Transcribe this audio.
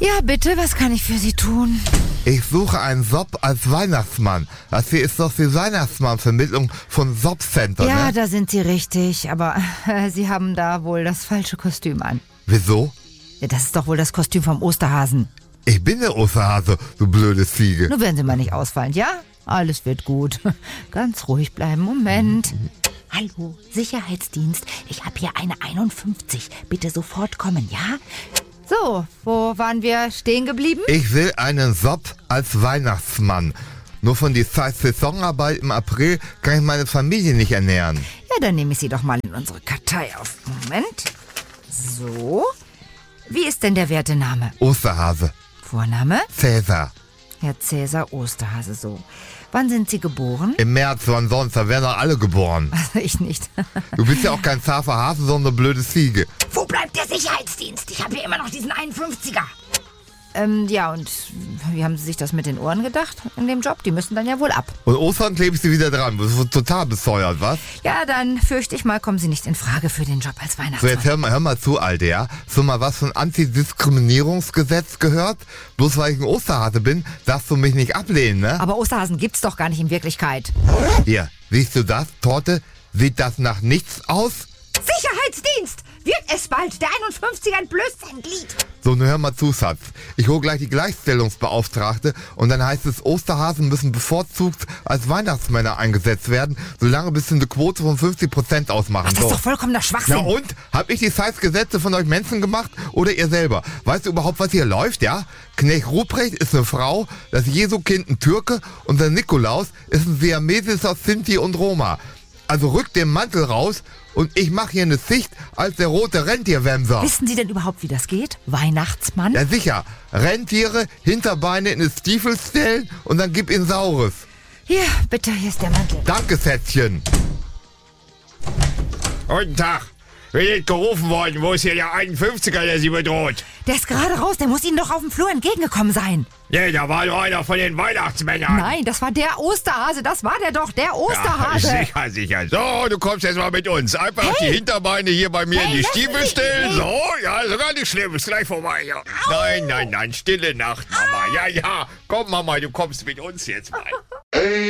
Ja, bitte, was kann ich für Sie tun? Ich suche einen Job als Weihnachtsmann. Das hier ist doch die Weihnachtsmannvermittlung von Jobcenter, Ja, ne? da sind Sie richtig, aber Sie haben da wohl das falsche Kostüm an. Wieso? Ja, das ist doch wohl das Kostüm vom Osterhasen. Ich bin der Osterhase, du blöde Ziege. Nur werden Sie mal nicht ausfallen, ja? Alles wird gut. Ganz ruhig bleiben, Moment. Hallo, Sicherheitsdienst. Ich habe hier eine 51. Bitte sofort kommen, ja? So, wo waren wir stehen geblieben? Ich will einen Job als Weihnachtsmann. Nur von die Zeit Saisonarbeit im April kann ich meine Familie nicht ernähren. Ja, dann nehme ich Sie doch mal in unsere Kartei auf. Moment. So. Wie ist denn der Wertename? Osterhase. Vorname? Cäsar. Herr Cäsar Osterhase, so. Wann sind Sie geboren? Im März, wann sonst? Da wären doch alle geboren. Also ich nicht. Du bist ja auch kein zarter Hase, sondern eine blöde Ziege. Wo bleibt der Sicherheitsdienst? Ich habe hier immer noch diesen 51er. Ja, und wie haben Sie sich das mit den Ohren gedacht in dem Job? Die müssen dann ja wohl ab. Und Ostern klebe ich sie wieder dran. Das ist total bescheuert, was? Ja, dann fürchte ich mal, kommen Sie nicht in Frage für den Job als So, Weihnachtsmann. jetzt hör mal zu, Alte, ja? So mal was von Antidiskriminierungsgesetz gehört? Bloß weil ich ein Osterhase bin, darfst du mich nicht ablehnen, ne? Aber Osterhasen gibt's doch gar nicht in Wirklichkeit. Hier, siehst du das, Torte? Sieht das nach nichts aus? Sicherheitsdienst! Wird es bald? Der 51er entblößt sein Glied. So, nun hör mal zu, Schatz. Ich hole gleich die Gleichstellungsbeauftragte und dann heißt es, Osterhasen müssen bevorzugt als Weihnachtsmänner eingesetzt werden, solange bis sie eine Quote von 50% ausmachen. Ach, das ist So. doch vollkommener Schwachsinn. Na und? Hab ich die Scheißgesetze von euch Menschen gemacht oder ihr selber? Weißt du überhaupt, was hier läuft, ja? Knecht Ruprecht ist eine Frau, das Jesu-Kind ein Türke und der Nikolaus ist ein siamesischer Sinti und Roma. Also rückt den Mantel raus und ich mache hier eine Sicht als der rote Rentierwämser. Wissen Sie denn überhaupt, wie das geht? Weihnachtsmann? Ja sicher, Rentiere, Hinterbeine in den Stiefel stellen und dann gib ihnen Saures. Hier, bitte, hier ist der Mantel. Danke, Sätzchen. Guten Tag. Wir sind gerufen worden. Wo ist hier der 51er, der Sie bedroht? Der ist gerade raus, der muss Ihnen doch auf dem Flur entgegengekommen sein. Nee, da war doch einer von den Weihnachtsmännern. Nein, das war der Osterhase, das war der doch, der Ja, Osterhase. sicher. So, du kommst jetzt mal mit uns. Einfach Hey. die Hinterbeine hier bei mir in Hey, die lassen Stiefel Sie- stellen. Hey. So, ja, sogar nicht schlimm. Ist gleich vorbei. Ja. Nein. Stille Nacht, Mama. Ja. Komm, Mama, du kommst mit uns jetzt mal.